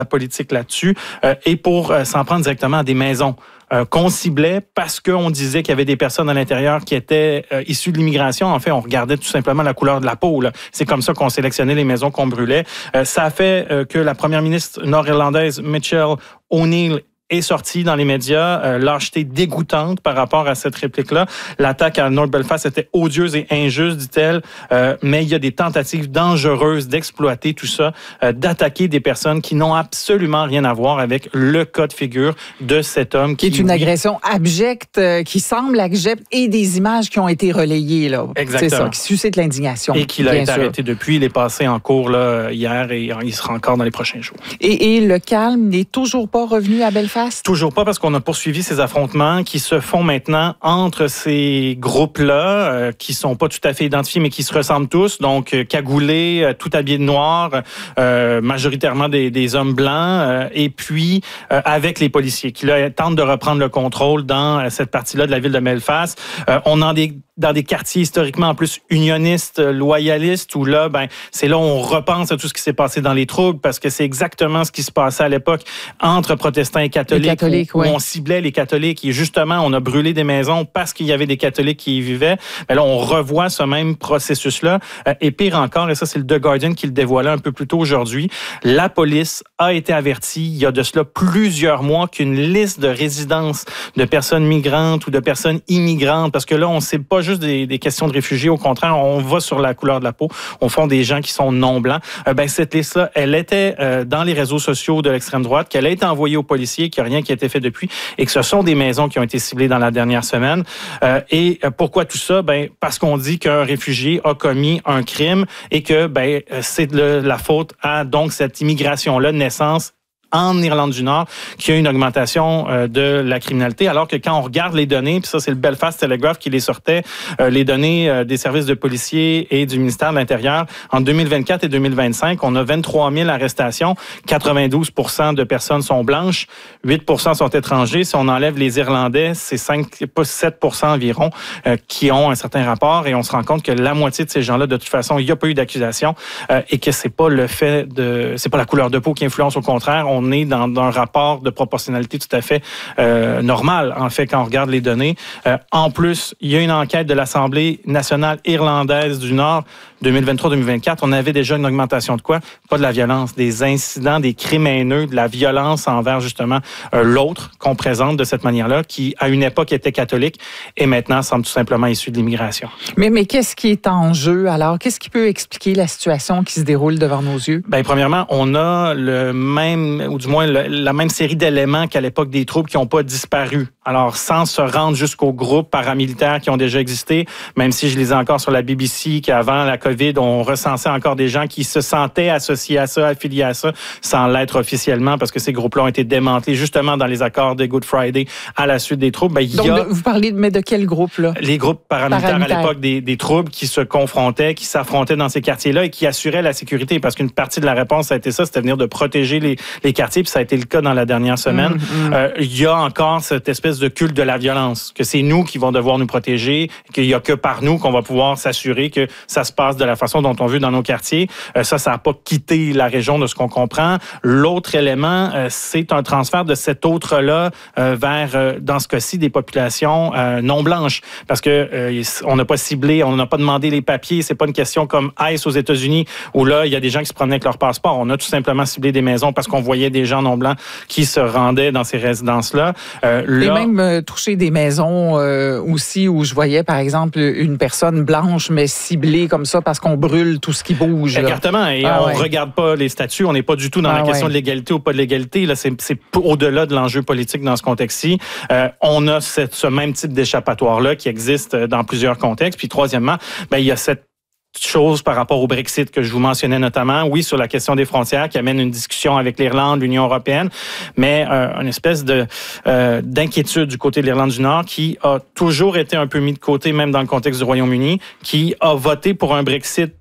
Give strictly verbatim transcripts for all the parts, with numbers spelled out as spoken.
politique là-dessus euh, et pour euh, s'en prendre directement à des maisons. Euh, qu'on ciblait parce qu'on disait qu'il y avait des personnes à l'intérieur qui étaient euh, issues de l'immigration. En fait, on regardait tout simplement la couleur de la peau. Là. C'est comme ça qu'on sélectionnait les maisons qu'on brûlait. Euh, ça a fait euh, que la première ministre nord-irlandaise, Michelle O'Neill, est sortie dans les médias, euh, lâcheté dégoûtante par rapport à cette réplique-là. L'attaque à North Belfast était odieuse et injuste, dit-elle, euh, mais il y a des tentatives dangereuses d'exploiter tout ça, euh, d'attaquer des personnes qui n'ont absolument rien à voir avec le cas de figure de cet homme. Qui, qui est une agression abjecte, euh, qui semble abjecte, et des images qui ont été relayées, là. Exactement. C'est ça, qui suscite l'indignation. Et qu'il a été sûr. arrêté depuis. Il est passé en cours là, hier et il sera encore dans les prochains jours. Et, et le calme n'est toujours pas revenu à Belfast? Toujours pas, parce qu'on a poursuivi ces affrontements qui se font maintenant entre ces groupes-là, euh, qui sont pas tout à fait identifiés, mais qui se ressemblent tous. Donc, euh, cagoulés, euh, tout habillés de noir, euh, majoritairement des, des hommes blancs, euh, et puis euh, avec les policiers qui là, tentent de reprendre le contrôle dans euh, cette partie-là de la ville de Belfast. Euh, on en des dans des quartiers historiquement en plus unionistes, loyalistes, où là, ben, c'est là où on repense à tout ce qui s'est passé dans les troubles, parce que c'est exactement ce qui se passait à l'époque entre protestants et catholiques, les catholiques où, ouais. où on ciblait les catholiques, et justement, on a brûlé des maisons parce qu'il y avait des catholiques qui y vivaient. Mais là, on revoit ce même processus-là. Et pire encore, et ça, c'est le The Guardian qui le dévoilait un peu plus tôt aujourd'hui, la police a été avertie, il y a de cela plusieurs mois, qu'une liste de résidences de personnes migrantes ou de personnes immigrantes, parce que là, on ne sait pas juste Des, des questions de réfugiés. Au contraire, on va sur la couleur de la peau. On fond des gens qui sont non blancs. Euh, ben, cette liste-là, elle était euh, dans les réseaux sociaux de l'extrême droite, qu'elle a été envoyée aux policiers, qu'il n'y a rien qui a été fait depuis, et que ce sont des maisons qui ont été ciblées dans la dernière semaine. Euh, et euh, pourquoi tout ça? Ben, parce qu'on dit qu'un réfugié a commis un crime et que ben, c'est le, la faute à donc cette immigration-là de naissance en Irlande du Nord, qui a une augmentation euh, de la criminalité, alors que quand on regarde les données, puis ça c'est le Belfast Telegraph qui les sortait, euh, les données euh, des services de policiers et du ministère de l'Intérieur, en deux mille vingt-quatre et deux mille vingt-cinq, on a vingt-trois mille arrestations, quatre-vingt-douze pour cent de personnes sont blanches, huit pour cent sont étrangers. Si on enlève les Irlandais, c'est cinq, pas sept pour cent environ euh, qui ont un certain rapport, et on se rend compte que la moitié de ces gens-là, de toute façon, il n'y a pas eu d'accusation euh, et que c'est pas le fait de, c'est pas la couleur de peau qui influence, au contraire, on On est dans, dans un rapport de proportionnalité tout à fait euh, normal, en fait, quand on regarde les données. Euh, en plus, il y a une enquête de l'Assemblée nationale irlandaise du Nord, deux mille vingt-trois deux mille vingt-quatre. On avait déjà une augmentation de quoi? Pas de la violence, des incidents, des crimes haineux, de la violence envers, justement, euh, l'autre qu'on présente de cette manière-là, qui, à une époque, était catholique et maintenant semble tout simplement issu de l'immigration. Mais, mais qu'est-ce qui est en jeu, alors? Qu'est-ce qui peut expliquer la situation qui se déroule devant nos yeux? Bien, premièrement, on a le même, ou du moins le, la même série d'éléments qu'à l'époque des troubles qui n'ont pas disparu. Alors, sans se rendre jusqu'aux groupes paramilitaires qui ont déjà existé, même si je lisais encore sur la B B C qu'avant la COVID, on recensait encore des gens qui se sentaient associés à ça, affiliés à ça, sans l'être officiellement, parce que ces groupes-là ont été démantelés justement dans les accords de Good Friday à la suite des troubles. Ben, il Donc, y a vous parlez de, mais de quel groupe, là? Les groupes paramilitaires, paramilitaires. à l'époque des, des troubles qui se confrontaient, qui s'affrontaient dans ces quartiers-là et qui assuraient la sécurité, parce qu'une partie de la réponse, ça a été ça, c'était venir de protéger les, les quartiers, puis ça a été le cas dans la dernière semaine. Mmh, mmh. Euh, il y a encore cette espèce de culte de la violence, que c'est nous qui vont devoir nous protéger, qu'il n'y a que par nous qu'on va pouvoir s'assurer que ça se passe de la façon dont on veut dans nos quartiers. Euh, ça, ça n'a pas quitté la région de ce qu'on comprend. L'autre élément, euh, c'est un transfert de cet autre-là euh, vers, euh, dans ce cas-ci, des populations euh, non blanches, parce que euh, on n'a pas ciblé, on n'a pas demandé les papiers. C'est pas une question comme ICE aux États-Unis où là, il y a des gens qui se promenaient avec leur passeport. On a tout simplement ciblé des maisons parce qu'on voyait des gens non blancs qui se rendaient dans ces résidences-là. Euh, là, Et même euh, toucher des maisons euh, aussi où je voyais, par exemple, une personne blanche, mais ciblée comme ça parce qu'on brûle tout ce qui bouge. Là. Exactement. Et ah, on ne ouais. regarde pas les statuts. On n'est pas du tout dans ah, la question ouais. de l'égalité ou pas de l'égalité. Là, c'est, c'est au-delà de l'enjeu politique dans ce contexte-ci. Euh, on a cette, ce même type d'échappatoire-là qui existe dans plusieurs contextes. Puis troisièmement, ben, il y a cette chose par rapport au Brexit que je vous mentionnais notamment, oui, sur la question des frontières qui amène une discussion avec l'Irlande, l'Union européenne, mais euh, une espèce de euh, d'inquiétude du côté de l'Irlande du Nord qui a toujours été un peu mis de côté, même dans le contexte du Royaume-Uni, qui a voté pour un Brexit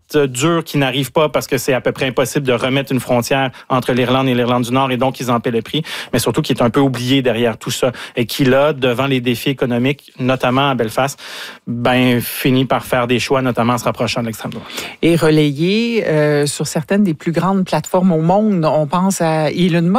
dur qui n'arrive pas parce que c'est à peu près impossible de remettre une frontière entre l'Irlande et l'Irlande du Nord et donc ils en paient le prix, mais surtout qui est un peu oublié derrière tout ça et qui là, devant les défis économiques, notamment à Belfast, ben finit par faire des choix, notamment en se rapprochant de l'extrême droite. Et relayé euh, sur certaines des plus grandes plateformes au monde, on pense à Elon Musk.